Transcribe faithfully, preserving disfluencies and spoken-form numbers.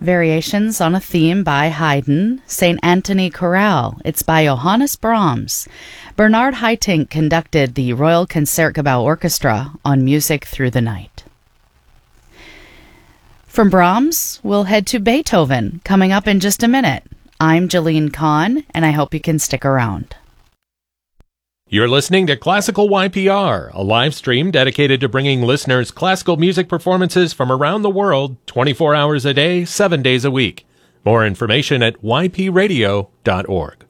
Variations on a Theme by Haydn, Saint Anthony Chorale. It's by Johannes Brahms. Bernard Haitink conducted the Royal Concertgebouw Orchestra on Music Through the Night. From Brahms, we'll head to Beethoven, coming up in just a minute. I'm Jalene Kahn, and I hope you can stick around. You're listening to Classical Y P R, a live stream dedicated to bringing listeners classical music performances from around the world twenty-four hours a day, seven days a week. More information at y p radio dot org.